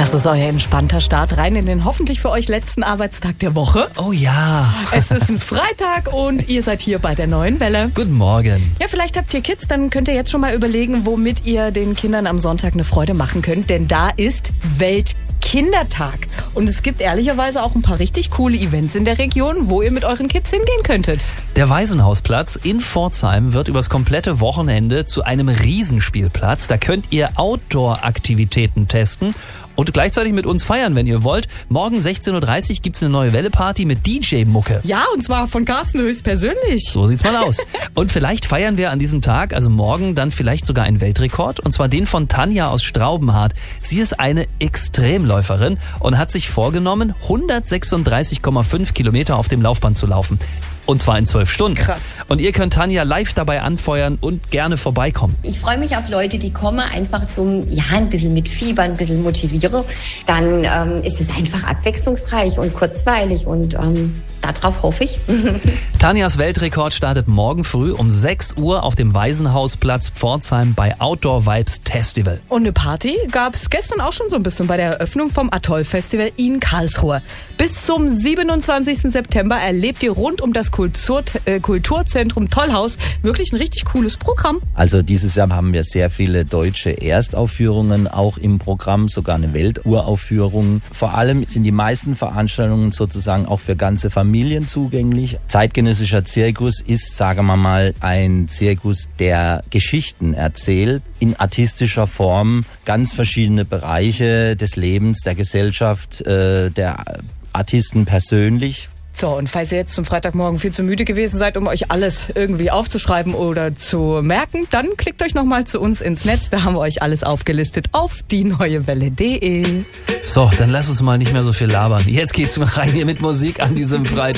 Das ist euer entspannter Start rein in den hoffentlich für euch letzten Arbeitstag der Woche. Oh ja. Es ist ein Freitag und ihr seid hier bei der neuen Welle. Guten Morgen. Ja, vielleicht habt ihr Kids, dann könnt ihr jetzt schon mal überlegen, womit ihr den Kindern am Sonntag eine Freude machen könnt. Denn da ist Weltkindertag. Und es gibt ehrlicherweise auch ein paar richtig coole Events in der Region, wo ihr mit euren Kids hingehen könntet. Der Waisenhausplatz in Pforzheim wird übers komplette Wochenende zu einem Riesenspielplatz. Da könnt ihr Outdoor-Aktivitäten testen und gleichzeitig mit uns feiern, wenn ihr wollt. Morgen 16.30 Uhr gibt's eine neue Welle-Party mit DJ-Mucke. Ja, und zwar von Carsten höchstpersönlich. So sieht's mal aus. Und vielleicht feiern wir an diesem Tag, also morgen, dann vielleicht sogar einen Weltrekord. Und zwar den von Tanja aus Straubenhardt. Sie ist eine Extremläuferin und hat sich vorgenommen, 136,5 Kilometer auf dem Laufband zu laufen. Und zwar in 12 Stunden. Krass. Und ihr könnt Tanja live dabei anfeuern und gerne vorbeikommen. Ich freue mich auf Leute, die kommen, einfach zum, ein bisschen mit Fieber, ein bisschen motivieren. Dann ist es einfach abwechslungsreich und kurzweilig und darauf hoffe ich. Tanjas Weltrekord startet morgen früh um 6 Uhr auf dem Waisenhausplatz Pforzheim bei Outdoor Vibes Festival. Und eine Party gab's gestern auch schon so ein bisschen bei der Eröffnung vom Atoll-Festival in Karlsruhe. Bis zum 27. September erlebt ihr rund um das Kulturzentrum Tollhaus wirklich ein richtig cooles Programm. Also dieses Jahr haben wir sehr viele deutsche Erstaufführungen auch im Programm, sogar eine Welturaufführung. Vor allem sind die meisten Veranstaltungen sozusagen auch für ganze Familien zugänglich. Zeitgenössischer Zirkus ist, sagen wir mal, ein Zirkus, der Geschichten erzählt, in artistischer Form, ganz verschiedene Bereiche des Lebens, der Gesellschaft, der Artisten persönlich. So, und falls ihr jetzt zum Freitagmorgen viel zu müde gewesen seid, um euch alles irgendwie aufzuschreiben oder zu merken, dann klickt euch nochmal zu uns ins Netz. Da haben wir euch alles aufgelistet auf dieneuewelle.de. So, dann lasst uns mal nicht mehr so viel labern. Jetzt geht's mal rein hier mit Musik an diesem Freitag.